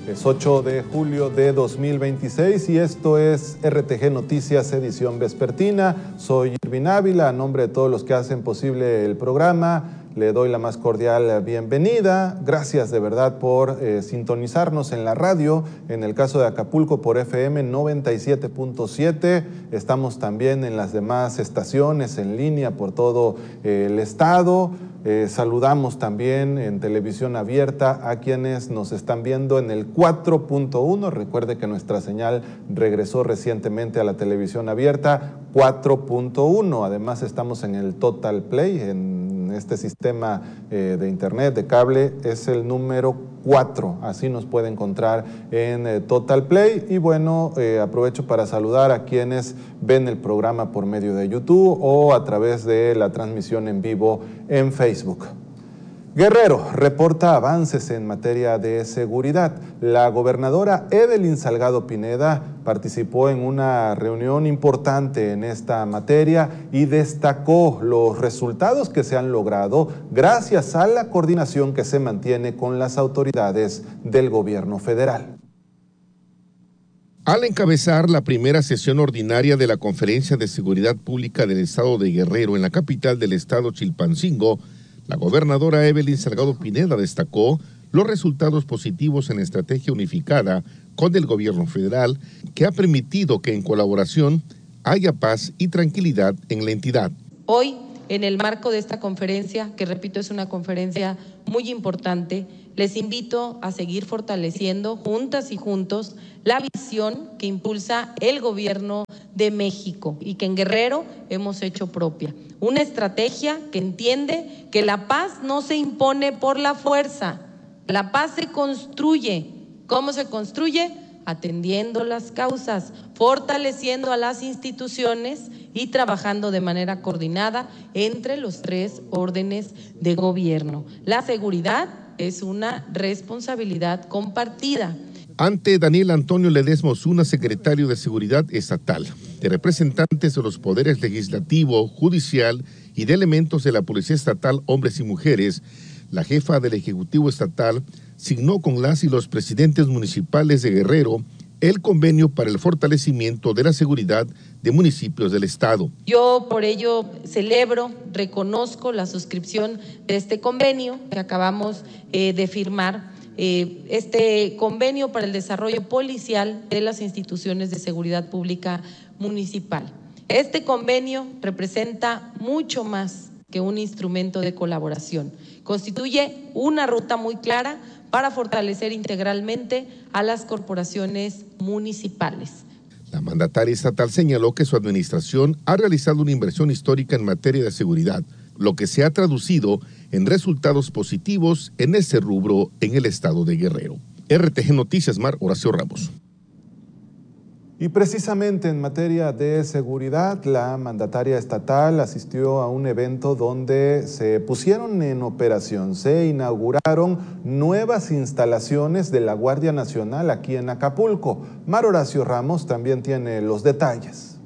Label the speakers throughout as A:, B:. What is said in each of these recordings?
A: Es 8 de julio de 2026 y esto es RTG Noticias, edición vespertina. Soy Irvin Ávila, a nombre de todos los que hacen posible el programa, le doy la más cordial bienvenida. Gracias de verdad por sintonizarnos en la radio, en el caso de Acapulco por FM 97.7. Estamos también en las demás estaciones en línea por todo el estado. Saludamos también en televisión abierta a quienes nos están viendo en el 4.1. Recuerde que nuestra señal regresó recientemente a la televisión abierta 4.1. Además estamos en el Total Play, en este sistema de internet, de cable, es el número 4. Así nos puede encontrar en Total Play. Y bueno, aprovecho para saludar a quienes ven el programa por medio de YouTube o a través de la transmisión en vivo en Facebook. Guerrero reporta avances en materia de seguridad. La gobernadora Evelyn Salgado Pineda participó en una reunión importante en esta materia y destacó los resultados que se han logrado gracias a la coordinación que se mantiene con las autoridades del gobierno federal.
B: Al encabezar la primera sesión ordinaria de la Conferencia de Seguridad Pública del Estado de Guerrero en la capital del estado Chilpancingo, la gobernadora Evelyn Salgado Pineda destacó los resultados positivos en estrategia unificada con el gobierno federal que ha permitido que en colaboración haya paz y tranquilidad en la entidad.
C: Hoy, en el marco de esta conferencia, que repito es una conferencia muy importante, les invito a seguir fortaleciendo juntas y juntos la visión que impulsa el gobierno de México y que en Guerrero hemos hecho propia. Una estrategia que entiende que la paz no se impone por la fuerza, la paz se construye. ¿Cómo se construye? Atendiendo las causas, fortaleciendo a las instituciones y trabajando de manera coordinada entre los tres órdenes de gobierno. La seguridad es una responsabilidad compartida.
B: Ante Daniel Antonio Ledesma Osuna, secretario de Seguridad Estatal, de representantes de los poderes legislativo, judicial y de elementos de la Policía Estatal, hombres y mujeres, la jefa del Ejecutivo Estatal signó con las y los presidentes municipales de Guerrero el convenio para el fortalecimiento de la seguridad de municipios del estado.
C: Yo por ello celebro, reconozco la suscripción de este convenio que acabamos de firmar, este convenio para el desarrollo policial de las instituciones de seguridad pública municipal. Este convenio representa mucho más que un instrumento de colaboración. Constituye una ruta muy clara para fortalecer integralmente a las corporaciones municipales.
B: La mandataria estatal señaló que su administración ha realizado una inversión histórica en materia de seguridad, lo que se ha traducido en resultados positivos en ese rubro en el estado de Guerrero. RTG Noticias, Mar Horacio Ramos.
A: Y precisamente en materia de seguridad, la mandataria estatal asistió a un evento donde se pusieron en operación, se inauguraron nuevas instalaciones de la Guardia Nacional aquí en Acapulco. Mar Horacio Ramos también tiene los detalles.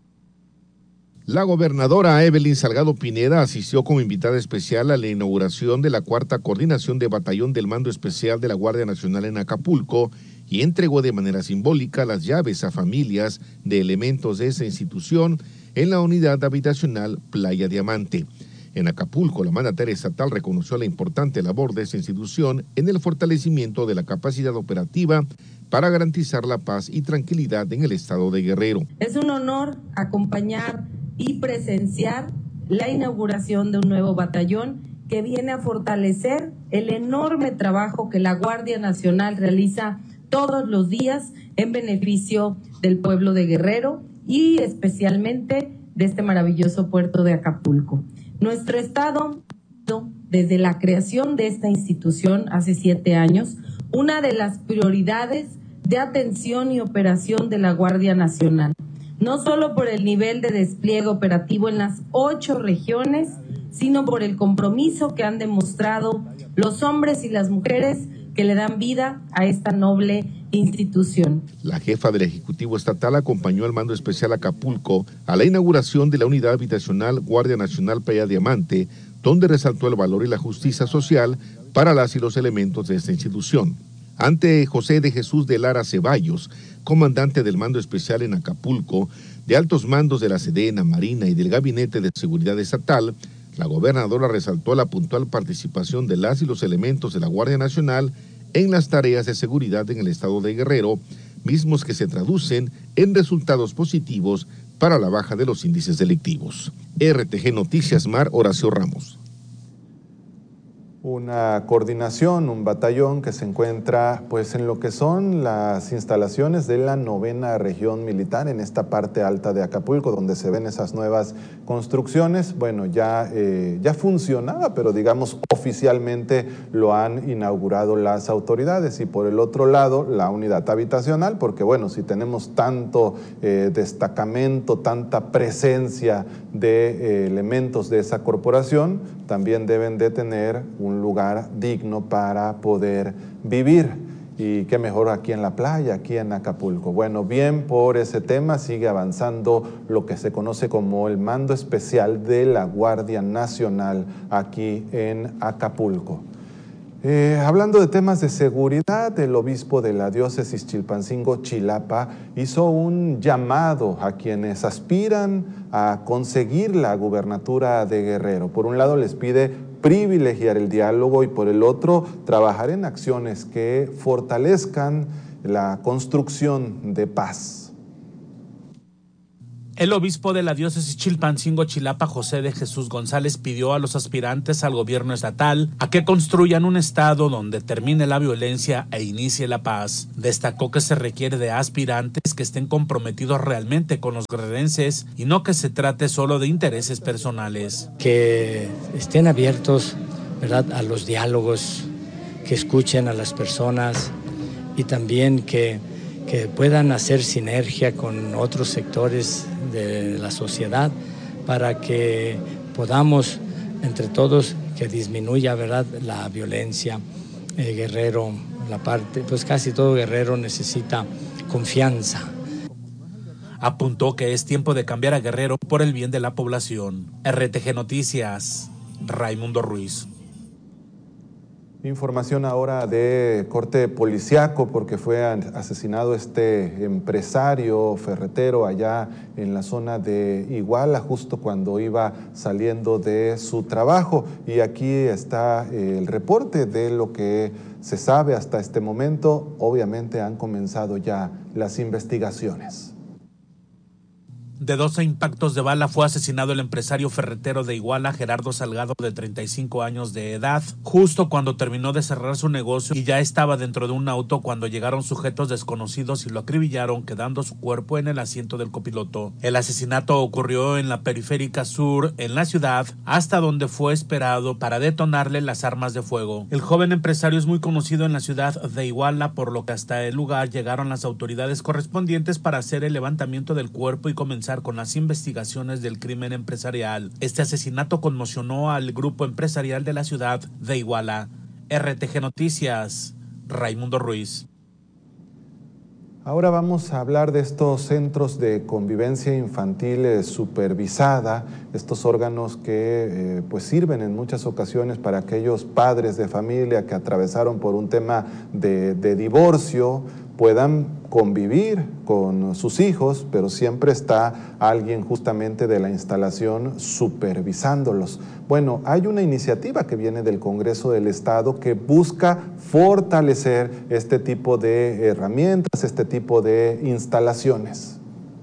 B: La gobernadora Evelyn Salgado Pineda asistió como invitada especial a la inauguración de la 4ª Coordinación de Batallón del Mando Especial de la Guardia Nacional en Acapulco y entregó de manera simbólica las llaves a familias de elementos de esa institución en la unidad habitacional Playa Diamante. En Acapulco, la mandataria estatal reconoció la importante labor de esa institución en el fortalecimiento de la capacidad operativa para garantizar la paz y tranquilidad en el estado de Guerrero.
D: Es un honor acompañar y presenciar la inauguración de un nuevo batallón que viene a fortalecer el enorme trabajo que la Guardia Nacional realiza todos los días en beneficio del pueblo de Guerrero y especialmente de este maravilloso puerto de Acapulco. Nuestro estado, desde la creación de esta institución hace 7 años, una de las prioridades de atención y operación de la Guardia Nacional, no solo por el nivel de despliegue operativo en las 8 regiones, sino por el compromiso que han demostrado los hombres y las mujeres que le dan vida a esta noble institución.
B: La jefa del Ejecutivo Estatal acompañó al Mando Especial Acapulco a la inauguración de la unidad habitacional Guardia Nacional Playa Diamante, donde resaltó el valor y la justicia social para las y los elementos de esta institución. Ante José de Jesús de Lara Ceballos, comandante del Mando Especial en Acapulco, de altos mandos de la Sedena, Marina y del Gabinete de Seguridad Estatal, la gobernadora resaltó la puntual participación de las y los elementos de la Guardia Nacional en las tareas de seguridad en el estado de Guerrero, mismos que se traducen en resultados positivos para la baja de los índices delictivos. RTG Noticias Mar, Horacio Ramos.
A: Una coordinación, un batallón que se encuentra pues en lo que son las instalaciones de la 9ª Región Militar en esta parte alta de Acapulco, donde se ven esas nuevas construcciones. Bueno, ya funcionaba, pero digamos oficialmente lo han inaugurado las autoridades. Y por el otro lado, la unidad habitacional, porque bueno, si tenemos tanto destacamento, tanta presencia de elementos de esa corporación, también deben de tener un lugar digno para poder vivir. Y qué mejor aquí en la playa, aquí en Acapulco. Bueno, bien por ese tema, sigue avanzando lo que se conoce como el Mando Especial de la Guardia Nacional aquí en Acapulco. Hablando de temas de seguridad, el obispo de la diócesis Chilpancingo-Chilapa hizo un llamado a quienes aspiran a conseguir la gubernatura de Guerrero. Por un lado les pide privilegiar el diálogo y por el otro trabajar en acciones que fortalezcan la construcción de paz.
E: El obispo de la diócesis Chilpancingo-Chilapa, José de Jesús González, pidió a los aspirantes al gobierno estatal a que construyan un estado donde termine la violencia e inicie la paz. Destacó que se requiere de aspirantes que estén comprometidos realmente con los guerrerenses y no que se trate solo de intereses personales.
F: Que estén abiertos, ¿verdad?, a los diálogos, que escuchen a las personas y también que puedan hacer sinergia con otros sectores de la sociedad para que podamos entre todos que disminuya, ¿verdad?, la violencia. Guerrero, la parte, pues casi todo Guerrero necesita confianza.
E: Apuntó que es tiempo de cambiar a Guerrero por el bien de la población. RTG Noticias, Raimundo Ruiz.
A: Información ahora de corte policiaco porque fue asesinado este empresario ferretero allá en la zona de Iguala justo cuando iba saliendo de su trabajo. Y aquí está el reporte de lo que se sabe hasta este momento. Obviamente han comenzado ya las investigaciones.
E: De 12 impactos de bala fue asesinado el empresario ferretero de Iguala, Gerardo Salgado, de 35 años de edad, justo cuando terminó de cerrar su negocio y ya estaba dentro de un auto cuando llegaron sujetos desconocidos y lo acribillaron, quedando su cuerpo en el asiento del copiloto. El asesinato ocurrió en la periférica sur, en la ciudad, hasta donde fue esperado para detonarle las armas de fuego. El joven empresario es muy conocido en la ciudad de Iguala, por lo que hasta el lugar llegaron las autoridades correspondientes para hacer el levantamiento del cuerpo y comenzar con las investigaciones del crimen empresarial. Este asesinato conmocionó al grupo empresarial de la ciudad de Iguala. RTG Noticias, Raimundo Ruiz.
A: Ahora vamos a hablar de estos centros de convivencia infantil supervisada, estos órganos que pues sirven en muchas ocasiones para aquellos padres de familia que atravesaron por un tema de divorcio, puedan convivir con sus hijos, pero siempre está alguien justamente de la instalación supervisándolos. Bueno, hay una iniciativa que viene del Congreso del Estado que busca fortalecer este tipo de herramientas, este tipo de instalaciones.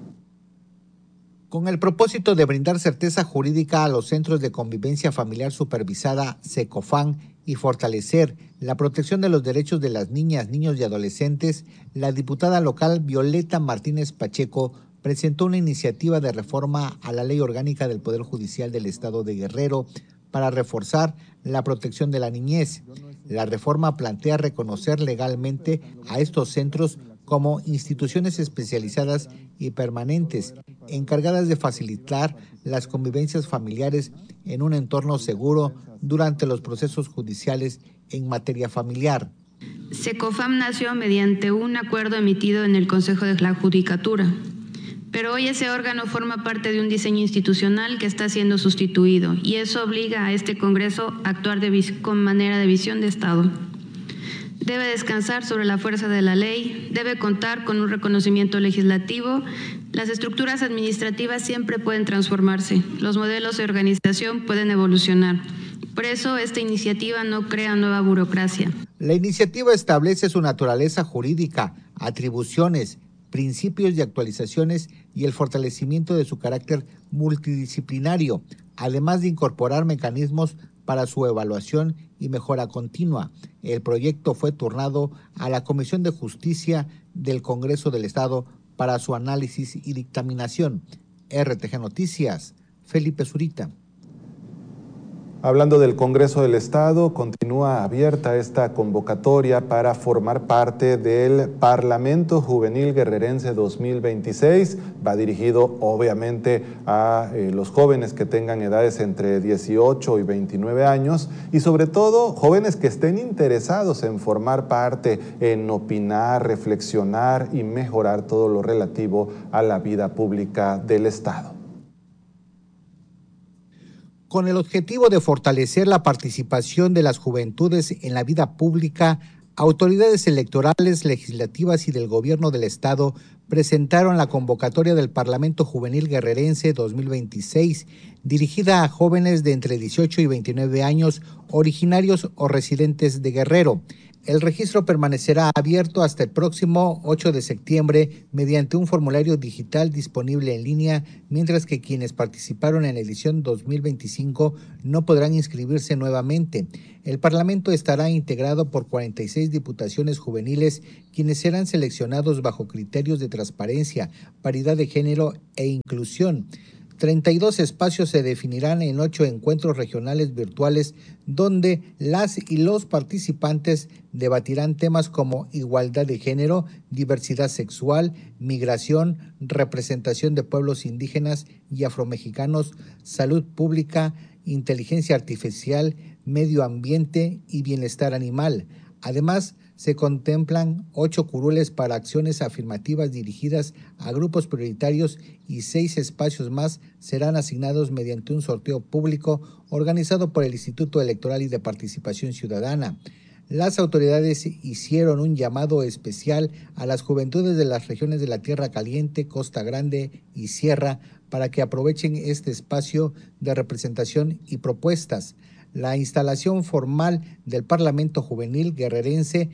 G: Con el propósito de brindar certeza jurídica a los centros de convivencia familiar supervisada CECOFAN y fortalecer la protección de los derechos de las niñas, niños y adolescentes, la diputada local Violeta Martínez Pacheco presentó una iniciativa de reforma a la Ley Orgánica del Poder Judicial del Estado de Guerrero para reforzar la protección de la niñez. La reforma plantea reconocer legalmente a estos centros como instituciones especializadas y permanentes, encargadas de facilitar las convivencias familiares en un entorno seguro durante los procesos judiciales en materia familiar.
H: CECOFAM nació mediante un acuerdo emitido en el Consejo de la Judicatura, pero hoy ese órgano forma parte de un diseño institucional que está siendo sustituido y eso obliga a este Congreso a actuar con manera de visión de Estado. debe descansar sobre la fuerza de la ley, debe contar con un reconocimiento legislativo. Las estructuras administrativas siempre pueden transformarse, los modelos de organización pueden evolucionar. Por eso, esta iniciativa no crea nueva burocracia.
G: La iniciativa establece su naturaleza jurídica, atribuciones, principios y actualizaciones y el fortalecimiento de su carácter multidisciplinario, además de incorporar mecanismos para su evaluación y mejora continua. El proyecto fue turnado a la Comisión de Justicia del Congreso del Estado para su análisis y dictaminación. RTG Noticias, Felipe Zurita.
A: Hablando del Congreso del Estado, continúa abierta esta convocatoria para formar parte del Parlamento Juvenil Guerrerense 2026. Va dirigido obviamente a los jóvenes que tengan edades entre 18 y 29 años y sobre todo jóvenes que estén interesados en formar parte, en opinar, reflexionar y mejorar todo lo relativo a la vida pública del Estado.
G: Con el objetivo de fortalecer la participación de las juventudes en la vida pública, autoridades electorales, legislativas y del Gobierno del Estado presentaron la convocatoria del Parlamento Juvenil Guerrerense 2026, dirigida a jóvenes de entre 18 y 29 años, originarios o residentes de Guerrero. El registro permanecerá abierto hasta el próximo 8 de septiembre mediante un formulario digital disponible en línea, mientras que quienes participaron en la edición 2025 no podrán inscribirse nuevamente. El Parlamento estará integrado por 46 diputaciones juveniles, quienes serán seleccionados bajo criterios de transparencia, paridad de género e inclusión. 32 espacios se definirán en 8 encuentros regionales virtuales donde las y los participantes debatirán temas como igualdad de género, diversidad sexual, migración, representación de pueblos indígenas y afromexicanos, salud pública, inteligencia artificial, medio ambiente y bienestar animal. Además, se contemplan 8 curules para acciones afirmativas dirigidas a grupos prioritarios y 6 espacios más serán asignados mediante un sorteo público organizado por el Instituto Electoral y de Participación Ciudadana. Las autoridades hicieron un llamado especial a las juventudes de las regiones de la Tierra Caliente, Costa Grande y Sierra para que aprovechen este espacio de representación y propuestas. La instalación formal del Parlamento Juvenil Guerrerense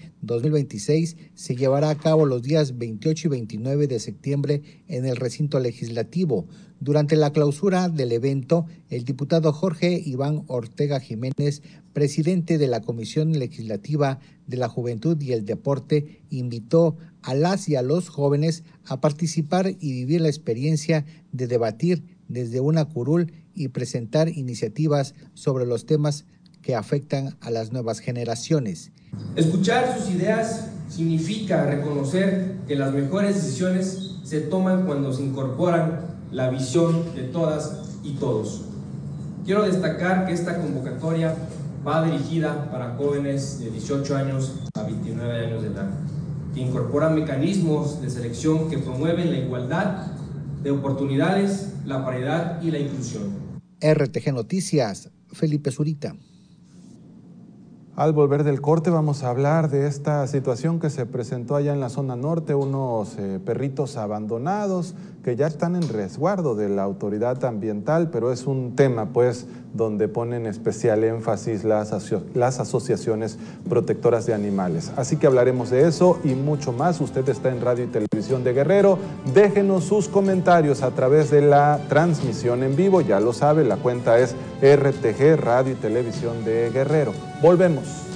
G: 2026 se llevará a cabo los días 28 y 29 de septiembre en el recinto legislativo. Durante la clausura del evento, el diputado Jorge Iván Ortega Jiménez, presidente de la Comisión Legislativa de la Juventud y el Deporte, invitó a las y a los jóvenes a participar y vivir la experiencia de debatir desde una curul y presentar iniciativas sobre los temas que afectan a las nuevas generaciones.
I: Escuchar sus ideas significa reconocer que las mejores decisiones se toman cuando se incorporan la visión de todas y todos. Quiero destacar que esta convocatoria va dirigida para jóvenes de 18 años a 29 años de edad, que incorporan mecanismos de selección que promueven la igualdad de oportunidades, la paridad y la inclusión.
G: RTG Noticias, Felipe Zurita.
A: Al volver del corte vamos a hablar de esta situación que se presentó allá en la zona norte, unos perritos abandonados que ya están en resguardo de la autoridad ambiental, pero es un tema pues donde ponen especial énfasis las asociaciones protectoras de animales. Así que hablaremos de eso y mucho más. Usted está en Radio y Televisión de Guerrero. Déjenos sus comentarios a través de la transmisión en vivo. Ya lo sabe, la cuenta es RTG Radio y Televisión de Guerrero. Volvemos.